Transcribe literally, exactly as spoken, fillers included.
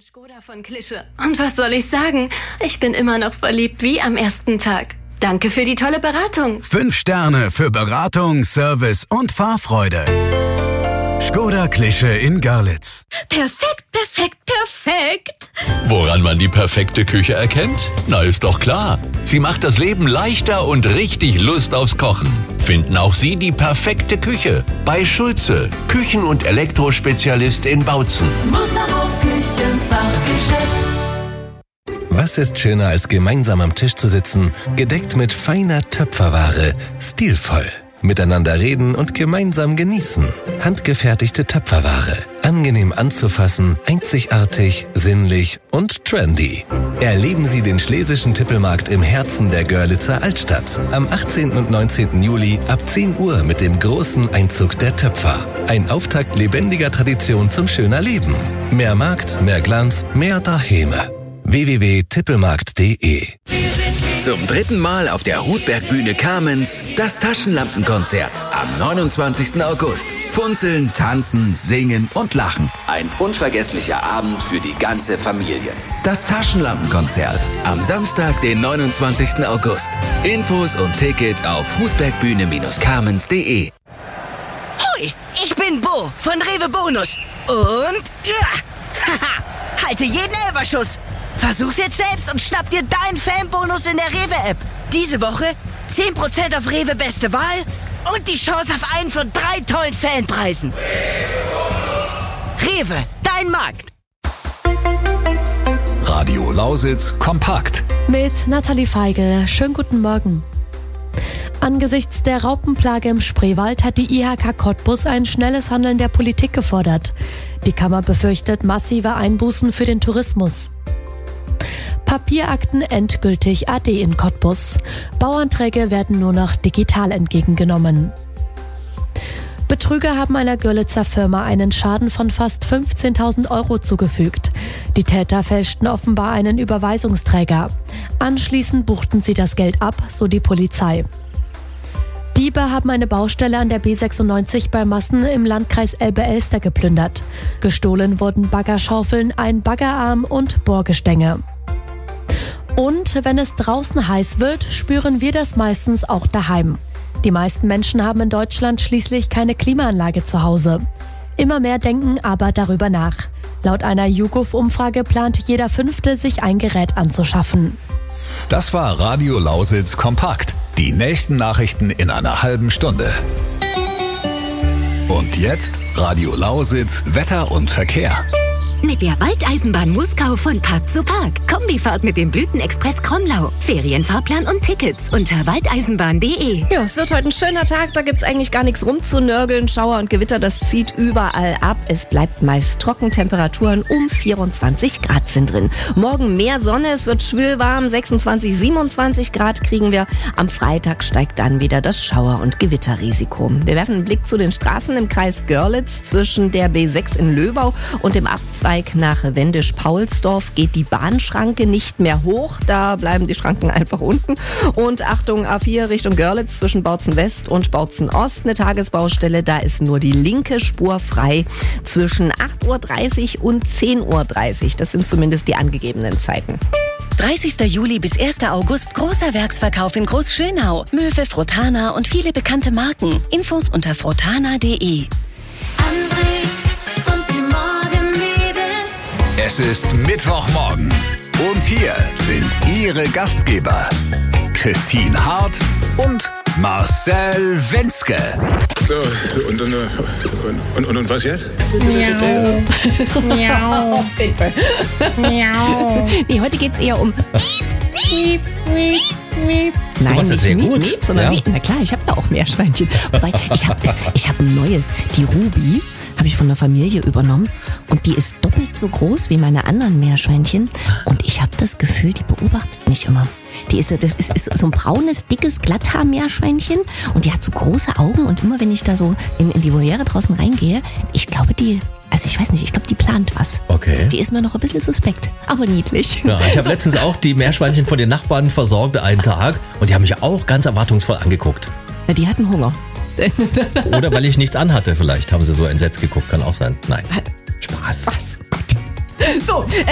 Škoda von Klische. Und was soll ich sagen? Ich bin immer noch verliebt wie am ersten Tag. Danke für die tolle Beratung. Fünf Sterne für Beratung, Service und Fahrfreude. Škoda Klische in Görlitz. Perfekt, perfekt, perfekt. Woran man die perfekte Küche erkennt? Na, ist doch klar. Sie macht das Leben leichter und richtig Lust aufs Kochen. Finden auch Sie die perfekte Küche bei Schulze, Küchen- und Elektrospezialist in Bautzen. Musterhaus Küchenfachgeschäft. Was ist schöner als gemeinsam am Tisch zu sitzen, gedeckt mit feiner Töpferware, stilvoll. Miteinander reden und gemeinsam genießen. Handgefertigte Töpferware. Angenehm anzufassen, einzigartig, sinnlich und trendy. Erleben Sie den Schlesischen Tippelmarkt im Herzen der Görlitzer Altstadt. Am achtzehnten und neunzehnten Juli ab zehn Uhr mit dem großen Einzug der Töpfer. Ein Auftakt lebendiger Tradition zum schöner Leben. Mehr Markt, mehr Glanz, mehr Daheme. w w w punkt tippelmarkt punkt de. Zum dritten Mal auf der Hutberg-Bühne Kamenz das Taschenlampenkonzert am neunundzwanzigsten August. Funzeln, tanzen, singen und lachen. Ein unvergesslicher Abend für die ganze Familie. Das Taschenlampenkonzert am Samstag, den neunundzwanzigsten August. Infos und Tickets auf hutbergbühne Kamenz punkt de. Hoi, ich bin Bo von Rewe Bonus. Und ja, haha, halte jeden Elferschuss. Versuch's jetzt selbst und schnapp dir deinen Fanbonus in der Rewe-App. Diese Woche zehn Prozent auf Rewe Beste Wahl und die Chance auf einen von drei tollen Fanpreisen. Rewe, dein Markt. Radio Lausitz kompakt. Mit Nathalie Feigl. Schönen guten Morgen. Angesichts der Raupenplage im Spreewald hat die I H K Cottbus ein schnelles Handeln der Politik gefordert. Die Kammer befürchtet massive Einbußen für den Tourismus. Papierakten endgültig A D in Cottbus. Bauanträge werden nur noch digital entgegengenommen. Betrüger haben einer Görlitzer Firma einen Schaden von fast fünfzehntausend Euro zugefügt. Die Täter fälschten offenbar einen Überweisungsträger. Anschließend buchten sie das Geld ab, so die Polizei. Diebe haben eine Baustelle an der B sechsundneunzig bei Massen im Landkreis Elbe-Elster geplündert. Gestohlen wurden Baggerschaufeln, ein Baggerarm und Bohrgestänge. Und wenn es draußen heiß wird, spüren wir das meistens auch daheim. Die meisten Menschen haben in Deutschland schließlich keine Klimaanlage zu Hause. Immer mehr denken aber darüber nach. Laut einer YouGov-Umfrage plant jeder Fünfte, sich ein Gerät anzuschaffen. Das war Radio Lausitz kompakt. Die nächsten Nachrichten in einer halben Stunde. Und jetzt Radio Lausitz Wetter und Verkehr. Mit der Waldeisenbahn Muskau von Park zu Park. Kombifahrt mit dem Blütenexpress Kromlau. Ferienfahrplan und Tickets unter waldeisenbahn punkt de. Ja, es wird heute ein schöner Tag. Da gibt's eigentlich gar nichts rumzunörgeln. Schauer und Gewitter, das zieht überall ab. Es bleibt meist trocken. Temperaturen um vierundzwanzig Grad sind drin. Morgen mehr Sonne. Es wird schwül warm. sechsundzwanzig, siebenundzwanzig Grad kriegen wir. Am Freitag steigt dann wieder das Schauer- und Gewitterrisiko. Wir werfen einen Blick zu den Straßen im Kreis Görlitz. Zwischen der B sechs in Löbau und dem Abzweig nach Wendisch-Paulsdorf geht die Bahnschranke nicht mehr hoch. Da bleiben die Schranken einfach unten. Und Achtung, A vier Richtung Görlitz zwischen Bautzen West und Bautzen Ost. Eine Tagesbaustelle, da ist nur die linke Spur frei zwischen acht Uhr dreißig und zehn Uhr dreißig. Das sind zumindest die angegebenen Zeiten. dreißigsten Juli bis ersten August großer Werksverkauf in Großschönau. Möwe, Frotana und viele bekannte Marken. Infos unter frotana punkt de. Es ist Mittwochmorgen und hier sind Ihre Gastgeber Christine Hart und Marcel Wenzke. So, und, und, und, und, und was jetzt? Miau. Miau. Bitte. Miau. Nee, heute geht's eher um Miep, Miep, Miep. Nein, nicht sehr Miep, gut. Miep, sondern Ja. Miep. Na klar, ich habe ja auch Meerschweinchen. Wobei, ich habe ich hab ein neues, die Ruby, habe ich von der Familie übernommen. Und die ist doppelt so groß wie meine anderen Meerschweinchen. Und ich habe das Gefühl, die beobachtet mich immer. Die ist so, das ist, ist so ein braunes, dickes Glatthaar-Meerschweinchen. Und die hat so große Augen. Und immer wenn ich da so in, in die Voliere draußen reingehe, ich glaube, die... Also ich weiß nicht, ich glaube, die plant was. Okay. Die ist mir noch ein bisschen suspekt, aber niedlich. Ja, ich habe So. letztens auch die Meerschweinchen von den Nachbarn versorgt, einen Tag. Und die haben mich auch ganz erwartungsvoll angeguckt. Ja, die hatten Hunger. Oder weil ich nichts anhatte, vielleicht haben sie so entsetzt geguckt, kann auch sein. Nein, Spaß. Was? Gott. So,